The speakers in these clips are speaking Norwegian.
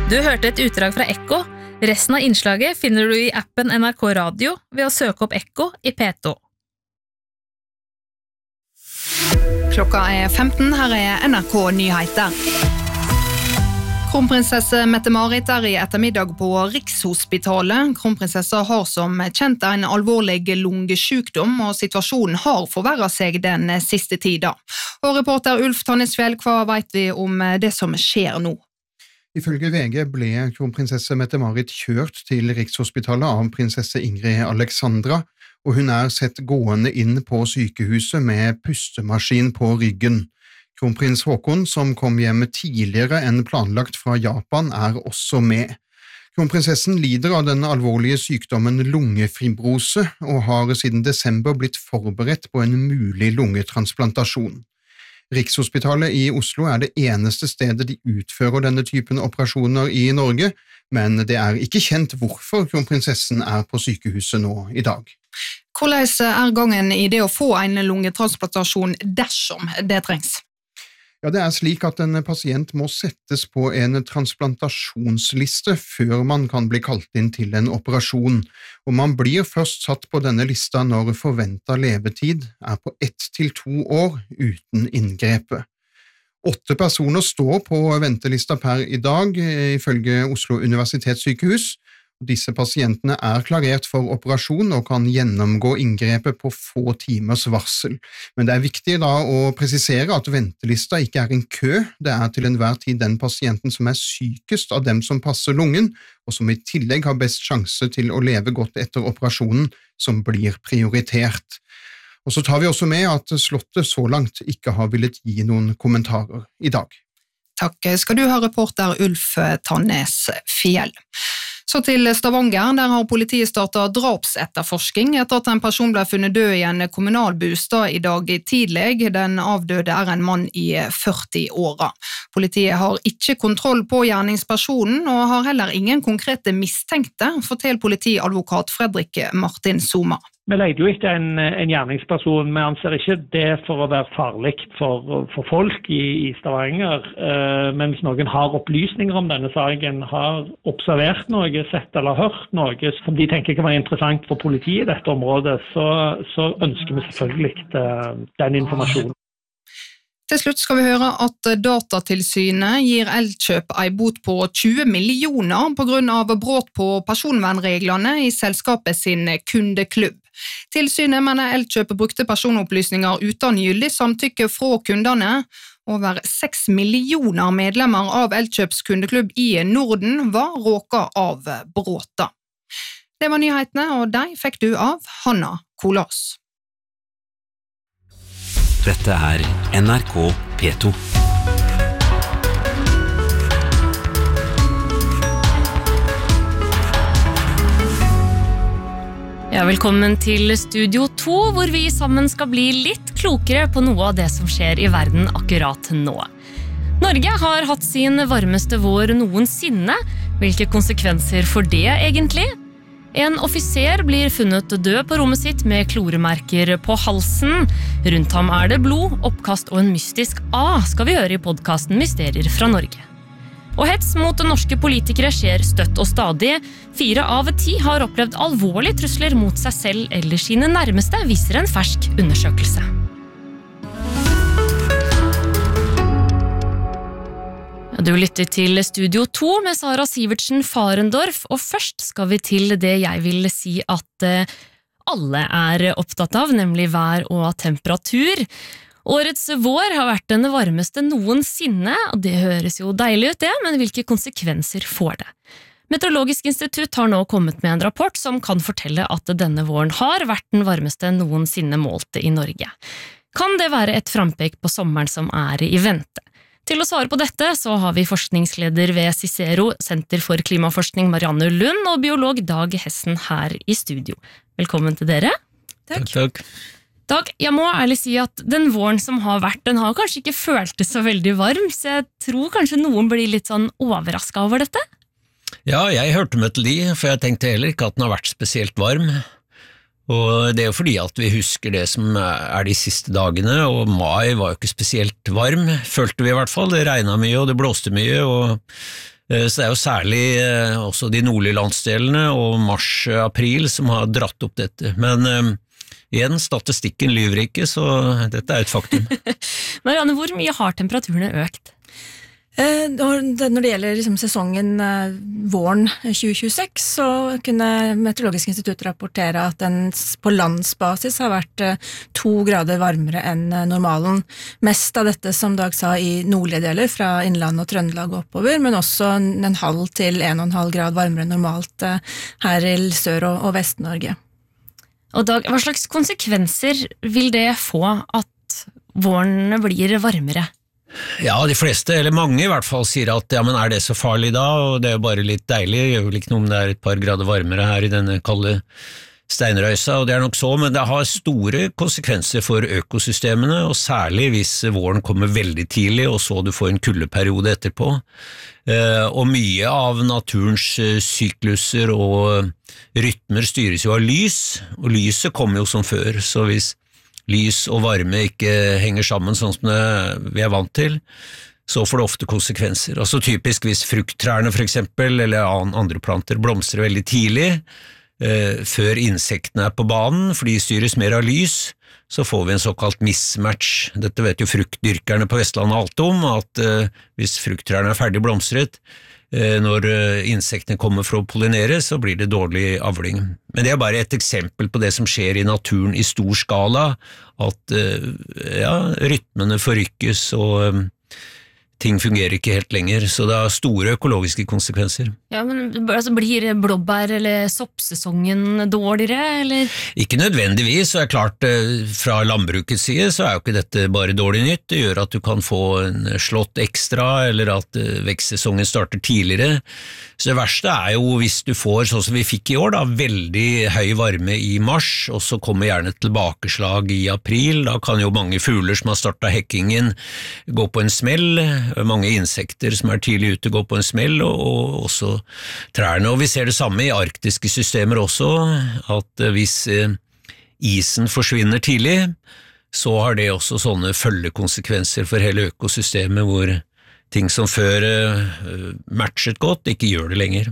Du hørte et utdrag fra Ekko. Resten av innslaget finner du i appen NRK Radio ved å søke opp Ekko i P2. Klokka 15, her NRK Nyheter. Kronprinsesse Mette-Marit i ettermiddag på Rikshospitalet. Kronprinsessa har som kjent en alvorlig lungesjukdom, og situasjonen har forverret seg den siste tiden. Og reporter Ulf Tannesfjell, hva vet vi om det som skjer nå? Ifølge VG ble kronprinsesse Mette-Marit kjørt til Rikshospitalet av prinsesse Ingrid Alexandra, og hun sett gående inn på sykehuset med pustemaskin på ryggen. Kronprins Håkon, som kom hjem tidligere enn planlagt fra Japan, også med. Kronprinsessen lider av den alvorlige sykdommen lungefibrose, og har siden desember blitt forberedt på en mulig lungetransplantasjon. Rikshospitalet i Oslo det eneste stedet de utfører denne typen operasjoner i Norge, men det ikke kjent hvorfor kronprinsessen på sykehuset nå i dag. Hvordan gangen i det å få en lungetransplantasjon dersom det trengs? Ja, det slik at en pasient må settes på en transplantasjonsliste før man kan bli kalt inn til en operasjon, og man blir først satt på denne lista når forventet levetid på 1 til 2 år uten inngrepet. 8 personer står på ventelista per i dag, ifølge Oslo Universitetssykehus. Disse pasientene klarert for operasjon og kan gjennomgå inngrepet på få timers varsel. Men det viktig da å presisere at ventelista ikke en kø, det til enhver tid den pasienten som sykest av dem som passer lungen, og som i tillegg har best sjanse til å leve godt etter operasjonen, som blir prioritert. Og så tar vi også med at Slottet så langt ikke har villet gi noen kommentarer i dag. Takk skal du ha, reporter Ulf Tannesfjell. Så til Stavanger, der har politiet startet drapsetterforsking etter at en person ble funnet død i en kommunal bostad i dag tidlig. Den avdøde en mann i 40-åra. Politiet har ikke kontroll på gjerningspersonen og har heller ingen konkrete mistenkte, forteller politiadvokat Fredrik Martin Soma. Vi leter jo etter en gjerningsperson, vi anser ikke det for å være farlig for folk i Stavanger. Men hvis noen har opplysninger om denne saken, har observert noe, sett eller hørt noe som de tenker kan være interessant for politiet i dette området, så ønsker vi selvfølgelig den informasjonen. Til slutt skal vi høre at Datatilsynet gir Elkjøp en bot på 20 millioner på grunn av brudd på personvernreglene i selskapet sin kundeklubb. Tilsynet mener Elkjøp brukte personopplysninger uten gyldig samtykke fra kundene. Over 6 millioner medlemmer av Elkjøps kundeklubb i Norden var råket av bråta. Det var nyhetene, og de fikk du av Hanna Kolas. Dette NRK P2. Ja, velkommen til Studio 2, hvor vi sammen skal bli litt klokere på noe av det som skjer i verden akkurat nå. Norge har hatt sin varmeste vår noensinne. Hvilke konsekvenser får det egentlig? En offiser blir funnet død på rommet sitt med kloremerker på halsen. Rundt ham det blod, oppkast og en mystisk skal vi høre i podcasten Mysterier fra Norge. Og hets mot norske politikere skjer støtt og stadig. 4 av 10 har opplevd alvorlige trusler mot seg selv eller sine nærmeste, viser en fersk undersøkelse. Du lytter til Studio 2 med Sara Sivertsen Farendorf, og først skal vi til det jeg vil si at alle opptatt av, nemlig vær og temperatur. Årets vår har vært den varmeste noensinne, og det høres jo deilig ut det, men hvilke konsekvenser får det? Meteorologisk institutt har nå kommet med en rapport som kan fortelle at denne våren har vært den varmeste noensinne målte i Norge. Kan det være et frampek på sommeren som i vente? Til å svare på dette så har vi forskningsleder ved Cicero, Senter for klimaforskning Marianne Lund, og biolog Dag Hessen her i studio. Velkommen til dere. Takk. Dag, jeg må ærlig si at den våren som har vært, den har kanskje ikke følt det så veldig varm, så jeg tror kanskje noen blir litt sånn overrasket over dette. Ja, jeg hørte med til for jeg tenkte heller ikke at den har vært spesielt varm. Og det jo fordi at vi husker det som de siste dagene, og mai var jo ikke spesielt varm, følte vi i hvert fall. Det regnet mye, og det blåste mye, og Så det jo særlig også de nordlige landsdelene og mars-april som har dratt opp dette. Men igjen, statistikken lyver ikke, så dette et faktum. Marianne, hvor mye har temperaturene økt? Når det gjelder liksom sesongen våren 2026, så kunne Meteorologisk institutt rapportere at den på landsbasis har vært 2 grader varmere enn normalen. Mest av dette, som Dag sa, i nordlige deler, fra Innland og Trøndelag og oppover, men også 0,5 til 1,5 grad varmere enn normalt her i Sør- og Vest-Norge. Og Dag, hva slags konsekvenser vil det få at våren blir varmere? Ja, de fleste, eller mange i hvert fall, sier at ja, men det så farlig da, og det jo bare litt deilig, det gjør vel ikke noe om det et par grader varmere her i denne kalde steinrøysa, og det nok så, men det har store konsekvenser for økosystemene, og særlig hvis våren kommer veldig tidlig, og så du får en kuldeperiode etterpå. Og mye av naturens sykluser og rytmer styres jo av lys, og lyset kommer jo som før, så hvis lys og varme ikke henger sammen sånn som vi vant til, så får det ofte konsekvenser. Altså typisk hvis frukttrærne for eksempel, eller andre planter blomstrer veldig tidlig, før insektene på banen, for de styres mer av lys, så får vi en såkalt mismatch. Dette vet jo fruktdyrkerne på Vestlandet alt om, at hvis frukttrærne ferdig blomstret, når insektene kommer for å pollinere, så blir det dårlig avling. Men det bare et eksempel på det som skjer i naturen i stor skala, at rytmene forrykkes og ting fungerer ikke helt lenger, så det har store økologiske konsekvenser. Ja, men altså, blir blåbær- eller soppsesongen dårligere, eller? Ikke nødvendigvis, og klart fra landbrukets side så jo ikke dette bare dårlig nytt. Det gjør at du kan få en slått ekstra, eller at vekstsesongen starter tidligere. Så det verste jo hvis du får, sånn som vi fikk i år, da, veldig høy varme i mars, og så kommer gjerne et tilbakeslag i april. Da kan jo mange fugler som har startet hekkingen gå på en smell, mange insekter som tidlig ute går på en smell, og også trærne. Og vi ser det samme i arktiske systemer også, at hvis isen forsvinner tidlig, så har det også sånne følgekonsekvenser for hele økosystemet, hvor ting som før matchet godt, ikke gjør det lenger.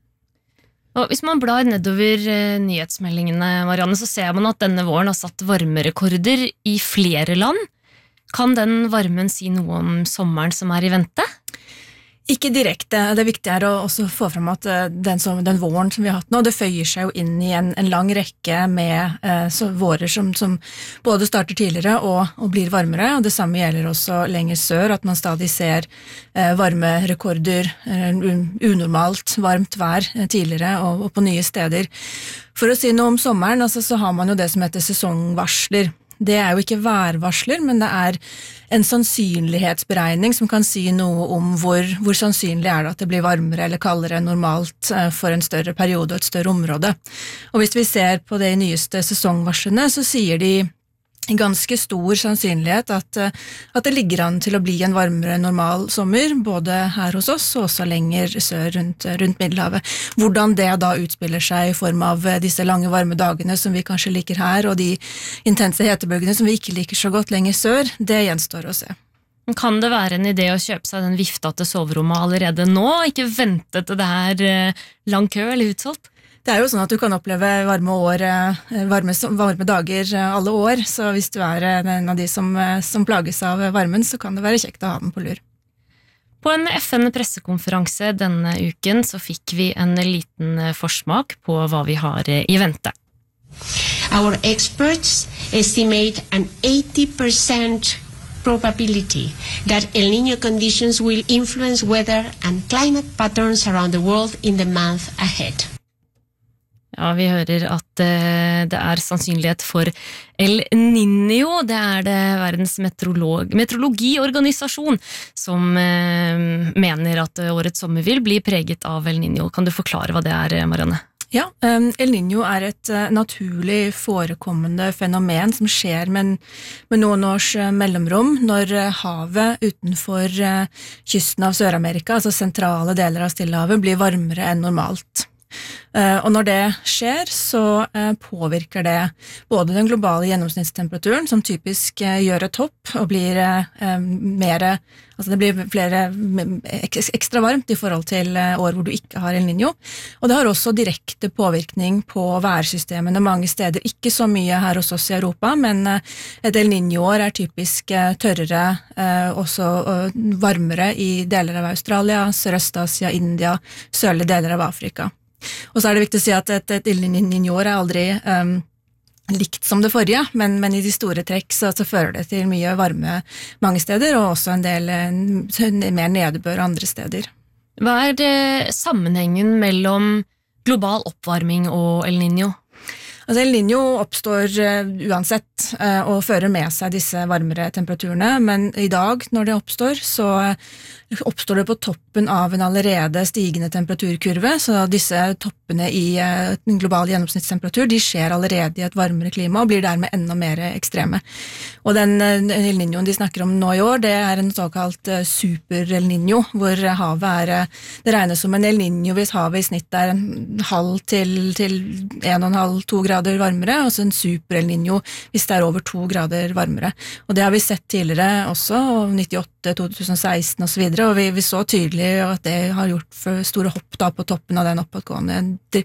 Og hvis man blar nedover nyhetsmeldingene, Marianne, så ser man at denne våren har satt varmerekorder i flere land. Kan den varmen si noe om sommeren som i vente? Ikke direkte. Det viktige å også få frem at den våren som vi har hatt nå, det føyer seg jo inn i en lang rekke med vårer som både starter tidligere og blir varmere, og det samme gjelder også lenger sør, at man stadig ser varmerekorder, unormalt varmt vær tidligere og på nye steder. For å si noe om sommeren, altså, så har man jo det som heter sesongvarsler. Det jo ikke værvarsler, men det en sannsynlighetsberegning som kan si noe om hvor sannsynlig det at det blir varmere eller kaldere enn normalt for en større periode og et større område. Og hvis vi ser på de nyeste sesongvarslene, så sier de i ganske stor sannsynlighet at det ligger an til å bli en varmere normal sommer, både her hos oss og også lenger sør rundt Middelhavet. Hvordan det da utspiller seg i form av disse lange varme dagene som vi kanskje liker her, og de intense hetebølgene som vi ikke liker så godt lenger sør, det gjenstår å se. Kan det være en idé å kjøpe seg den vifta til soverommet allerede nå, ikke vente til det lang kø eller utsolgt? Det jo sånn at du kan oppleve varme dager alle år, så hvis du en av de som plages av varmen, så kan det være kjekt å ha den på lur. På en FN-pressekonferanse denne uken så fikk vi en liten forsmak på hva vi har i vente. Our experts estimate an 80% probability that El Niño conditions will influence weather and climate patterns around the world in the month ahead. Ja, vi hører at det sannsynlighet for El Niño. Det det verdens meteorologiorganisasjon som mener at årets sommer vil bli preget av El Niño. Kan du forklare hva det Marianne? Ja, El Niño et naturlig forekommende fenomen som skjer med noen års mellomrom når havet utenfor kysten av Sør-Amerika, altså sentrale deler av Stillehavet, blir varmere enn normalt. Og når det skjer, så påvirker det både den globale gjennomsnittstemperaturen, som typisk gjør et hopp og blir det blir ekstra varmt i forhold til år hvor du ikke har El Niño. Og det har også direkte påvirkning på værsystemene mange steder. Ikke så mye her hos oss i Europa, men et El Niño-år typisk tørrere, også varmere i deler av Australia, Sørøst-Asia, India, sørlige deler av Afrika. Og så det viktig å si at et El Niño-år aldri likt som det forrige, men i de store trekk så fører det til mye varme mange steder, og også en del mer nedbør andre steder. Hva det sammenhengen mellom global oppvarming og El Niño? Altså El Niño oppstår uansett og fører med seg disse varmere temperaturene, men i dag når det oppstår, så oppstår det på toppen av en allerede stigende temperaturkurve, så disse toppene i global gjennomsnittstemperatur, de skjer allerede i et varmere klima og blir dermed enda mer ekstreme. Og den El Niñoen de snakker om nå i år, det en såkalt super El Niño, hvor havet det regnes som en El Niño hvis havet i snitt en halv til 1,5-2 grader varmere, og så en super El Niño hvis det over 2 grader varmere. Og det har vi sett tidligere også, 98, 2016 og så videre, og vi så tydelig at det har gjort for store hopp da på toppen av den oppadgående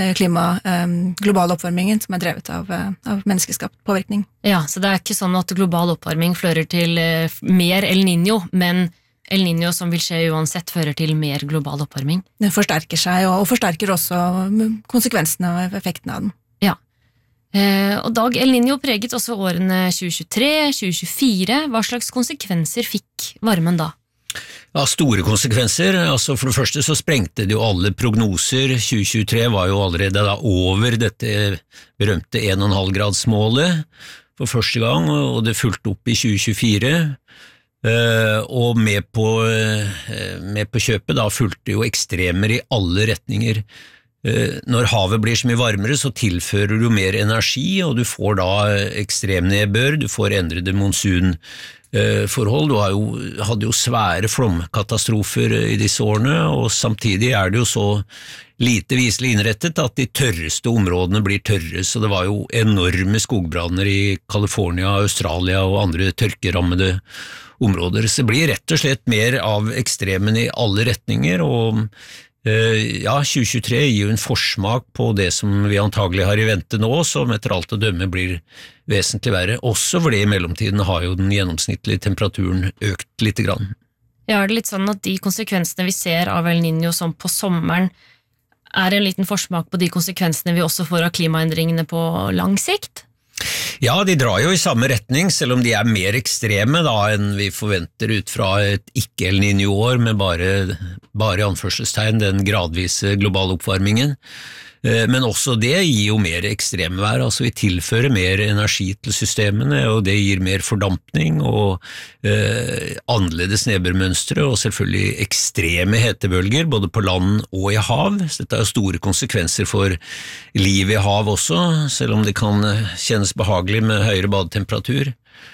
globale oppvarmingen som drevet av menneskeskapt påvirkning. Ja, så det ikke sånn at global oppvarming fører til mer El Niño, men El Niño som vil skje uansett fører til mer global oppvarming? Den forsterker seg, og forsterker også konsekvensene og effekten av den. Ja. Og Dag, El Niño preget også årene 2023, 2024. Hva slags konsekvenser fikk varmen da? Ja, store konsekvenser. Altså for det første så sprengte det jo alle prognoser. 2023 var jo allerede da over dette berømte 1,5-gradsmålet for første gang, og det fulgte opp i 2024. Og med på kjøpet da fulgte jo ekstremer i alle retninger. Når havet blir så mye varmere, så tilfører du mer energi, og du får da ekstremnedbør, du får endrede monsunforhold. Du hadde jo svære flomkatastrofer i disse årene, og samtidig det jo så lite viselig innrettet at de tørreste områdene blir tørre, så det var jo enorme skogbranner i California, Australia og andre tørkerammede områder. Så det blir rett og slett mer av ekstremen i alle retninger, og 2023 gir jo en forsmak på det som vi antagelig har i vente nå, som etter alt å dømme blir vesentlig verre. Også fordi i mellomtiden har jo den gjennomsnittlige temperaturen økt litt grann. Ja, det litt sånn at de konsekvensene vi ser av El Niño som på sommeren en liten forsmak på de konsekvensene vi også får av klimaendringene på lang sikt? Ja, de drar jo i samme retning, selv om de mer ekstreme da enn vi forventer ut fra et ikke-El Niño-år med bare anførselstegn den gradvise globale oppvarmingen. Men også det gir jo mer ekstremvær, altså vi tilfører mer energi til systemene, og det gir mer fordampning og annerledes nedbørmønstre, og selvfølgelig ekstreme hetebølger, både på land og i hav. Så dette jo store konsekvenser for liv i hav også, selv om det kan kjennes behagelig med høyere badetemperatur.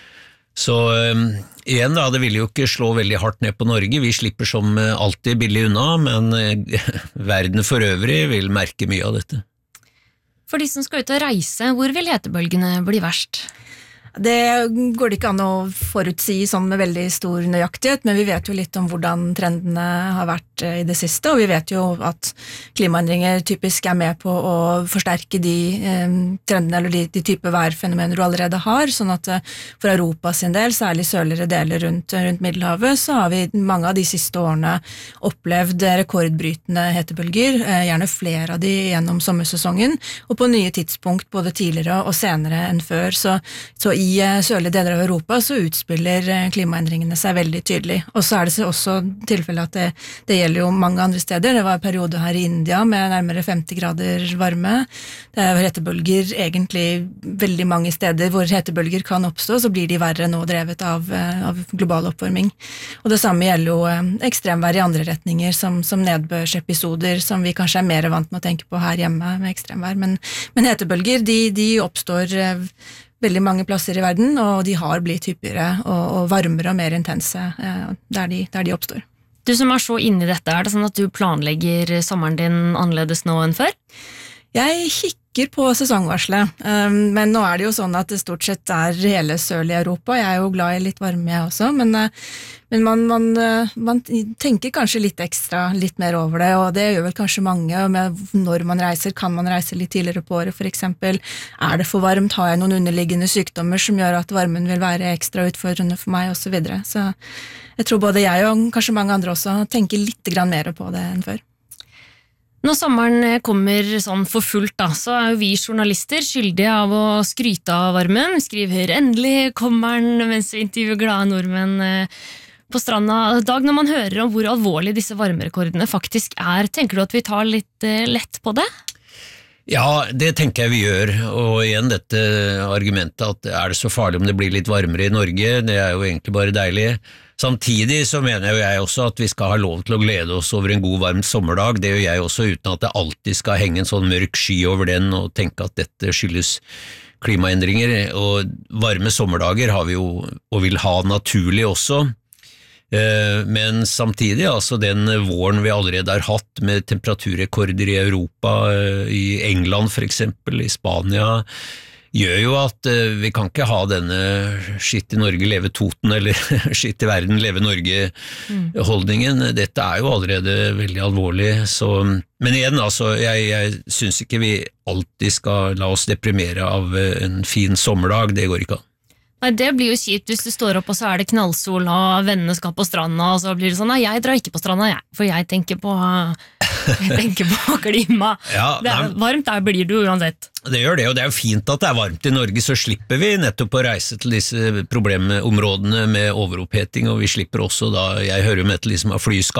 Så igjen da, det vil jo ikke slå veldig hardt ned på Norge, vi slipper som alltid billig unna, men verden for øvrig vil merke mye av dette. For de som skal ut og reise, hvor vil hetebølgene bli verst? Det går det ikke an å forutsi sånn med veldig stor nøyaktighet, men vi vet jo litt om hvordan trendene har vært i det siste, og vi vet jo at klimaendringer typisk med på å forsterke de trendene eller de type værfenomener du allerede har, sånn at for Europa sin del, særlig sørligere deler rundt Middelhavet, så har vi mange av de siste årene opplevd rekordbrytende hetebølger, gjerne flere av de gjennom sommersesongen, og på nye tidspunkt både tidligere og senere enn før, så i sørlige deler av Europa så utspiller klimaendringene seg veldig tydelig. Og så det også tilfelle at det gjelder jo mange andre steder. Det var en periode her i India med nærmere 50 grader varme. Det hetebølger egentlig veldig mange steder hvor hetebølger kan oppstå, så blir de verre nå drevet av global oppvarming. Og det samme gjelder jo ekstremvær i andre retninger, som nedbørsepisoder, som vi kanskje mer vant med å tenke på her hjemme med ekstremvær. Men hetebølger, de oppstår veldig mange plasser i verden, og de har blitt hyppigere og varmere og mer intense der de oppstår. Du som så inne I dette, det sånn at du planlegger sommeren din annerledes nå enn før? Jeg kikker på sesongvarselet, men nå det jo sånn at det stort sett hele sørlige Europa. Jeg jo glad I litt varme, jeg også, men man tenker kanskje litt ekstra, litt mer over det, og det gjør vel kanskje mange med når man reiser. Kan man reise litt tidligere på året, for eksempel? Det for varmt? Har jeg noen underliggende sykdommer som gjør at varmen vil være ekstra utfordrende for meg, og så videre. Så jeg tror både jeg og kanskje mange andre også tenker litt grann mer på det enn før. Når sommeren kommer sånn for fullt da, så jo vi journalister skyldige av å skryte av varmen. Vi skriver endelig kommer den mens vi intervjuer glade nordmenn på stranda. Dag, når man hører om hvor alvorlig disse varmerekordene faktisk tenker du at vi tar litt lett på det? Ja, det tenker jeg vi gjør, og igjen dette argumentet at det så farlig om det blir litt varmere I Norge, det jo egentlig bare deilig. Samtidig så mener jeg også at vi skal ha lov til å glede oss over en god varm sommerdag, det gjør jeg også uten at det alltid skal henge en sånn mørk sky over den og tenke at dette skyldes klimaendringer, og varme sommerdager har vi jo og vil ha naturlig også. Men samtidig, altså den våren vi allerede har hatt med temperaturrekorder I Europa, I England for eksempel, I Spania, gjør jo at vi kan ikke ha denne skitt I Norge, leve Toten, eller skitt I verden, leve Norge-holdningen. Dette jo allerede veldig alvorlig, så... Men igjen, altså, jeg synes ikke vi alltid skal la oss deprimere av en fin sommerdag, det går ikke an. Nei, det blir jo kjipt hvis du står opp og så det knallsol og vennene skal på stranda, og så blir det sånn, nei, jeg drar ikke på stranda, for jeg tenker på klima. Ja, varmt der blir du uansett. Det gjør det, og det jo fint at det varmt I Norge, så slipper vi nettopp å reise til disse problemområdene med overoppheting, og vi slipper også da, jeg hører jo med til de som har flyskap,